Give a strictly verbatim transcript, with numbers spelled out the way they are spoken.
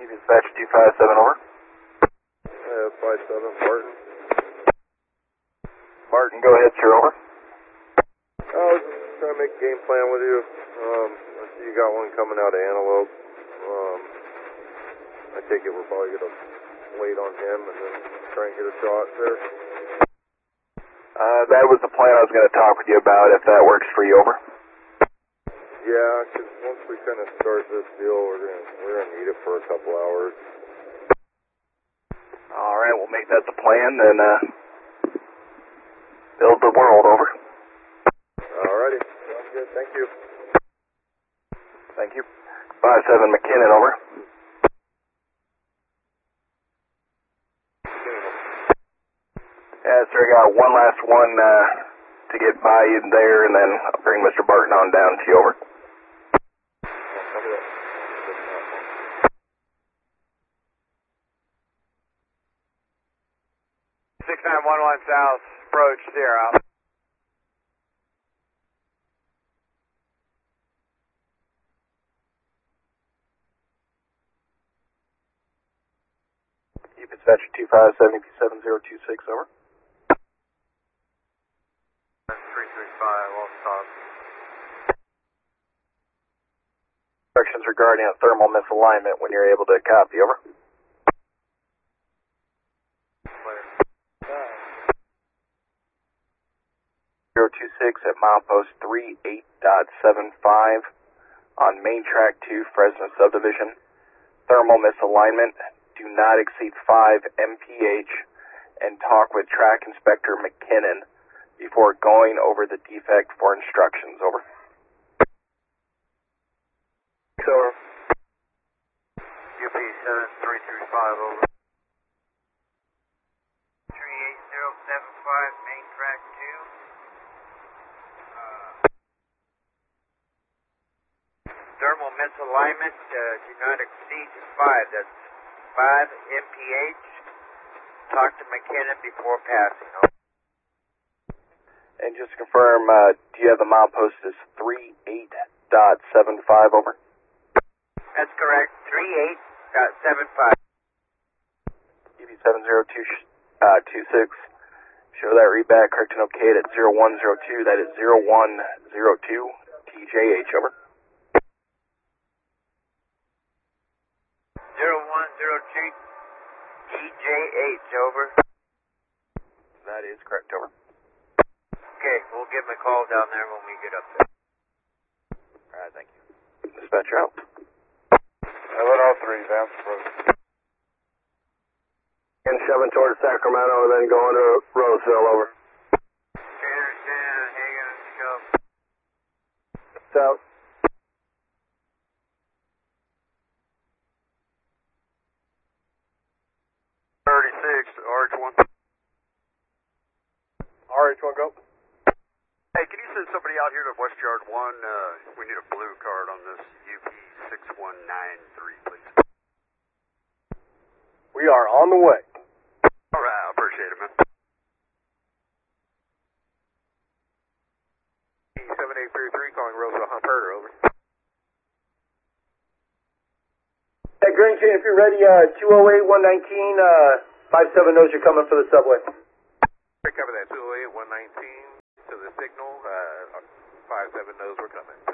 Dispatch two five seven, over. Uh, five seven, Barton. Barton, go ahead, sir, over. I was just trying to make a game plan with you. Um, I see you got one coming out of Antelope. Um, I take it we're probably going to wait on him and then try and get a shot there. Uh, that was the plan I was going to talk with you about, if that works for you, over. Yeah, because once we kind of start this deal, we're going to we're gonna need it for a couple hours. All right, we'll make that the plan, then uh, build the world, over. Alrighty, sounds good. Thank you. Thank you. five seven McKinnon, over. Yeah, sir, I got one last one uh, to get by you there, and then I'll bring Mister Barton on down to you, over. six nine one one South, approach zero. You dispatch two five seven seven zero two six, over. three three five, all stop. Instructions regarding a thermal misalignment when you're able to copy, over. zero two six at milepost three eight point seven five on Main Track two, Fresno Subdivision. Thermal misalignment. Do not exceed five M P H and talk with Track Inspector McKinnon before going over the defect for instructions, over. Over. U P seven three three five, over. three eight zero seven five, Main Track two. Uh, thermal misalignment, uh, do not exceed five. That's five M P H. Talk to McKinnon before passing. Over. And just to confirm, uh, do you have the milepost as three eight point seven five, over? That's correct, three eight point seven five. U P seven zero two two six. Show that readback correct and okayed at zero one zero two. That is zero one zero two T J H, over. zero one zero two T J H, over. That is correct, over. Okay, we'll give him a call down there when we get up there. All right, thank you. Dispatcher out. Eleven oh three, Vance Road. And shoving towards Sacramento, then going to Roseville, over. Okay, understand. Hagen, shove. South. thirty-six, R H one. R H one, go. Hey, can you send somebody out here to West Yard one? Uh, we need a blue card on this U P six one nine three, please. We are on the way. All right, I appreciate it, man. seven eight three three calling Roseville Humperter, over. Hey, Green Chain, if you're ready, uh, two oh eight, one nineteen, uh, five seven knows you're coming for the subway. Cover that, two oh eight, one nineteen to the signal, uh, five seven knows we're coming.